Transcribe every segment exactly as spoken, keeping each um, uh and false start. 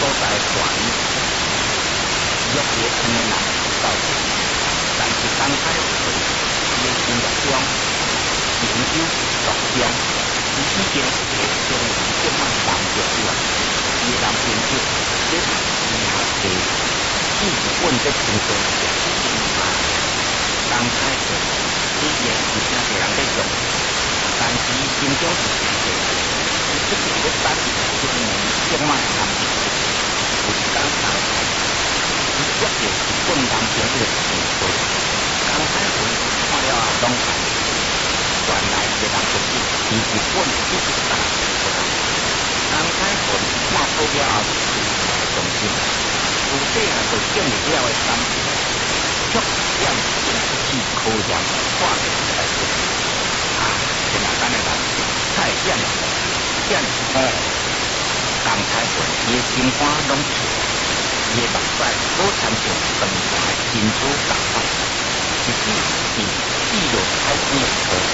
在管约结村的人到处，但是刚开始伊的心目中研究独中，伊已经是将伊即摆男朋友，伊的男朋友这是伊也是意问这情况是真嘛？刚开始伊也是真侪人在用，但是伊心中是真侪，伊一直咧等伊将伊即摆男朋友，有一天到开始，伊接到一份男朋友的电话，刚开始看了后拢是。原来这男朋友是日本一直打电话，刚开始看好了后是重新，有底下就建立了的感情，逐渐经济考验看起来是啊，这哪干的人太简简单，刚开始伊的心肝拢出，伊的目屎好亲像长长的珍珠共款，一支是记录海边的河川。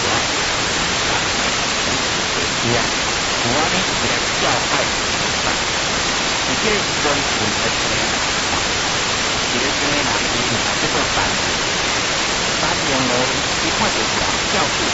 是啊，有安尼一个教派法，而且时阵分得出来，一个什么人伊若叫做单，单用咯，伊看到人照顾